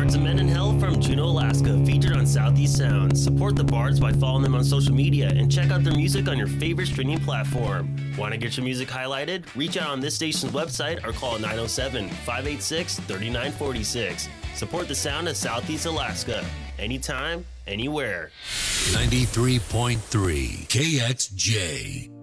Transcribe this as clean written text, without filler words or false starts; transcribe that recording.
Bards and Men in Hell from Juneau, Alaska, featured on Southeast Sounds. Support the Bards by following them on social media and check out their music on your favorite streaming platform. Want to get your music highlighted? Reach out on this station's website or call 907-586-3946. Support the sound of Southeast Alaska. Anytime, anywhere. 93.3 KXJ.